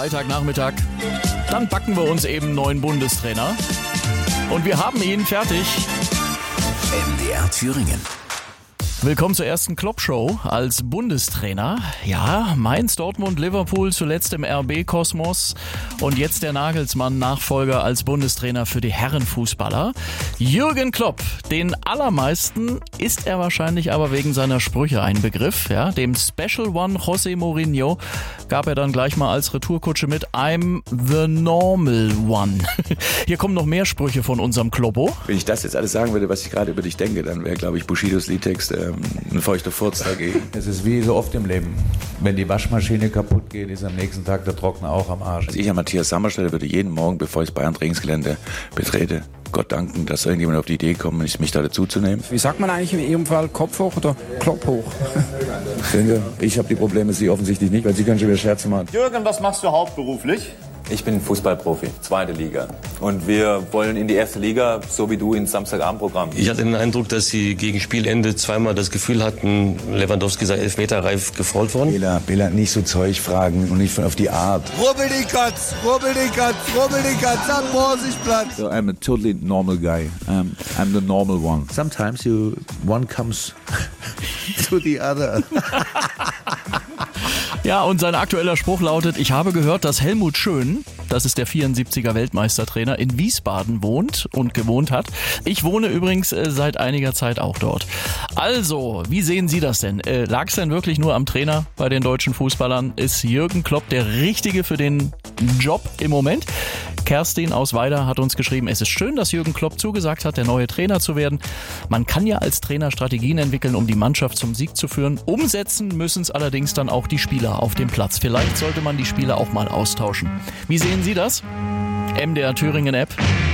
Freitagnachmittag. Dann backen wir uns eben einen neuen Bundestrainer. Und wir haben ihn fertig. MDR Thüringen. Willkommen zur ersten Klopp-Show als Bundestrainer. Ja, Mainz, Dortmund, Liverpool, zuletzt im RB-Kosmos und jetzt der Nagelsmann-Nachfolger als Bundestrainer für die Herrenfußballer. Jürgen Klopp, den allermeisten ist er wahrscheinlich aber wegen seiner Sprüche ein Begriff. Ja, dem Special One José Mourinho gab er dann gleich mal als Retourkutsche mit I'm the normal one. Hier kommen noch mehr Sprüche von unserem Kloppo. Wenn ich das jetzt alles sagen würde, was ich gerade über dich denke, dann wäre, glaube ich, Bushidos Liedtext ein feuchter Furz dagegen. Es ist wie so oft im Leben. Wenn die Waschmaschine kaputt geht, ist am nächsten Tag der Trockner auch am Arsch. Also ich an Matthias Sammer stelle, würde jeden Morgen, bevor ich das Bayern-Trainingsgelände betrete, Gott danken, dass irgendjemand auf die Idee kommt, mich da dazu zu nehmen. Wie sagt man eigentlich in Ihrem Fall? Kopf hoch oder Klopp hoch? Ich habe die Probleme, Sie offensichtlich nicht, weil Sie können schon wieder Scherze machen. Jürgen, was machst du hauptberuflich? Ich bin Fußballprofi, 2. Liga. Und wir wollen in die 1. Liga, so wie du, ins Samstagabendprogramm. Ich hatte den Eindruck, dass Sie gegen Spielende zweimal das Gefühl hatten, Lewandowski sei elfmeterreif gefault worden. Bela, nicht so Zeug fragen und nicht auf die Art. Rubbel die Katz am Borsigplatz. So, I'm a totally normal guy. I'm the normal one. Sometimes one comes to the other. Ja, und sein aktueller Spruch lautet: Ich habe gehört, dass Helmut Schön, das ist der 74er Weltmeistertrainer, in Wiesbaden wohnt und gewohnt hat. Ich wohne übrigens seit einiger Zeit auch dort. Also, wie sehen Sie das denn? Lag es denn wirklich nur am Trainer bei den deutschen Fußballern? Ist Jürgen Klopp der Richtige für den Job im Moment? Kerstin aus Weida hat uns geschrieben, es ist schön, dass Jürgen Klopp zugesagt hat, der neue Trainer zu werden. Man kann ja als Trainer Strategien entwickeln, um die Mannschaft zum Sieg zu führen. Umsetzen müssen es allerdings dann auch die Spieler auf dem Platz. Vielleicht sollte man die Spieler auch mal austauschen. Wie sehen Sie das? MDR Thüringen App.